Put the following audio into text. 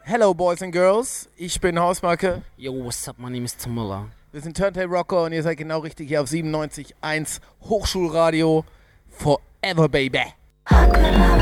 Hello Boys and Girls, ich bin Hausmarke. Yo, what's up, my name is Tim Müller. Wir sind Turntable Rocker und ihr seid genau richtig hier auf 97.1 Hochschulradio. Forever, baby.